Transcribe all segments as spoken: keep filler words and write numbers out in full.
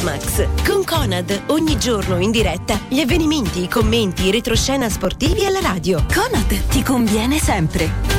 Sportmax con Conad, ogni giorno in diretta gli avvenimenti, i commenti, i retroscena sportivi alla radio. Conad ti conviene sempre.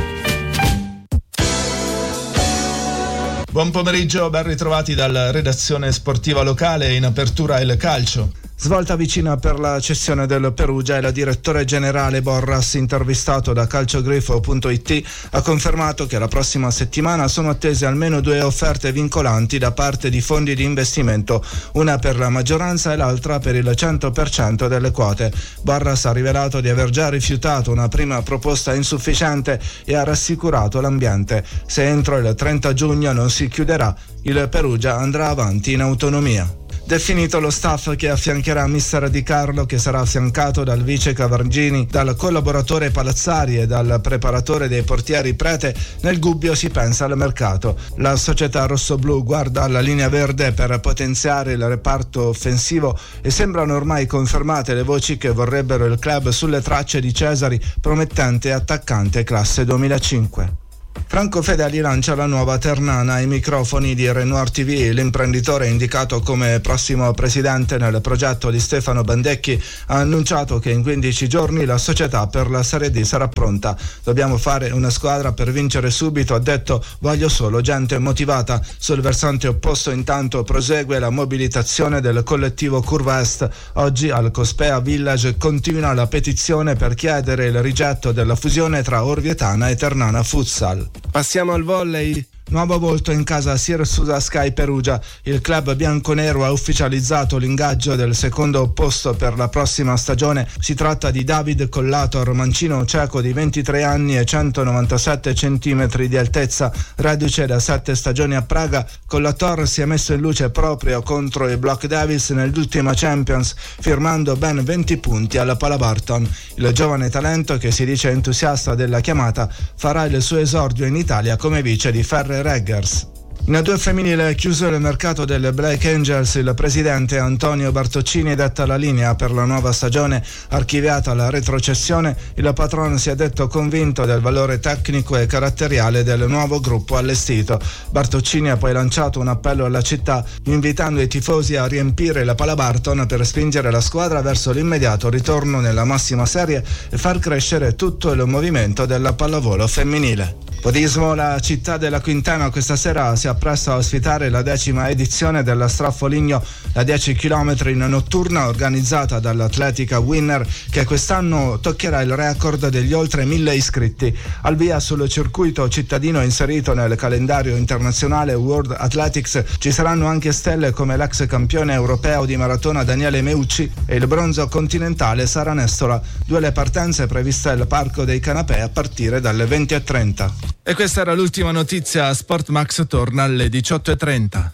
Buon pomeriggio, ben ritrovati dalla redazione sportiva locale. In apertura il calcio. Svolta vicina per la cessione del Perugia e la direttore generale Borras, intervistato da calciogrifo punto it, ha confermato che la prossima settimana sono attese almeno due offerte vincolanti da parte di fondi di investimento, una per la maggioranza e l'altra per il cento per cento delle quote. Borras ha rivelato di aver già rifiutato una prima proposta insufficiente e ha rassicurato l'ambiente. Se entro il trenta giugno non si chiuderà, il Perugia andrà avanti in autonomia. Definito lo staff che affiancherà mister Di Carlo, che sarà affiancato dal vice Cavargini, dal collaboratore Palazzari e dal preparatore dei portieri Prete, nel Gubbio si pensa al mercato. La società rossoblù guarda alla linea verde per potenziare il reparto offensivo e sembrano ormai confermate le voci che vorrebbero il club sulle tracce di Cesari, promettente attaccante classe duemilacinque. Franco Fedeli lancia la nuova Ternana ai microfoni di Renoir T V. L'imprenditore, indicato come prossimo presidente nel progetto di Stefano Bandecchi, ha annunciato che in quindici giorni la società per la Serie D sarà pronta. Dobbiamo fare una squadra per vincere subito, ha detto, voglio solo gente motivata. Sul versante opposto intanto prosegue la mobilitazione del collettivo Curva Est. Oggi al Cospea Village continua la petizione per chiedere il rigetto della fusione tra Orvietana e Ternana Futsal. Passiamo al volley. Nuovo volto in casa Sirsusa Sky Perugia. Il club bianconero ha ufficializzato l'ingaggio del secondo opposto per la prossima stagione. Si tratta di David Collator, mancino ceco di ventitré anni e centonovantasette centimetri di altezza, reduce da sette stagioni a Praga. Collator si è messo in luce proprio contro i Block Devils nell'ultima Champions, firmando ben venti punti alla Palabarton. Il giovane talento, che si dice entusiasta della chiamata, farà il suo esordio in Italia come vice di Ferrer Reggers. In A due femminile è chiuso il mercato delle Black Angels. Il presidente Antonio Bartoccini detta la linea per la nuova stagione. Archiviata la retrocessione, il patron si è detto convinto del valore tecnico e caratteriale del nuovo gruppo allestito. Bartoccini ha poi lanciato un appello alla città, invitando i tifosi a riempire la Palabarton per spingere la squadra verso l'immediato ritorno nella massima serie e far crescere tutto il movimento della pallavolo femminile. Podismo, la città della Quintana questa sera si appresta a ospitare la decima edizione della Straffoligno, la dieci chilometri in notturna organizzata dall'Atletica Winner, che quest'anno toccherà il record degli oltre mille iscritti. Al via sul circuito cittadino inserito nel calendario internazionale World Athletics ci saranno anche stelle come l'ex campione europeo di maratona Daniele Meucci e il bronzo continentale Sara Nestola. Due le partenze previste al Parco dei Canapè a partire dalle venti e trenta. E questa era l'ultima notizia. Sportmax torna alle diciotto e trenta.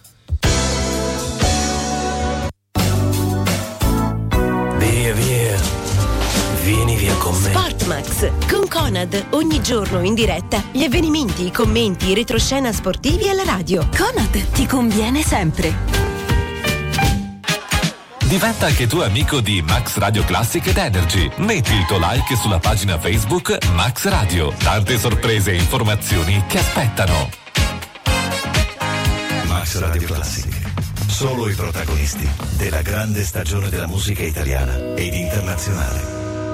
Via via, vieni via con me. Sportmax con Conad, ogni giorno in diretta gli avvenimenti, i commenti, i retroscena sportivi alla radio. Conad ti conviene sempre. Diventa anche tu amico di Max Radio Classic ed Energy. Metti il tuo like sulla pagina Facebook Max Radio. Tante sorprese e informazioni ti aspettano. Max Radio Classic. Solo i protagonisti della grande stagione della musica italiana ed internazionale.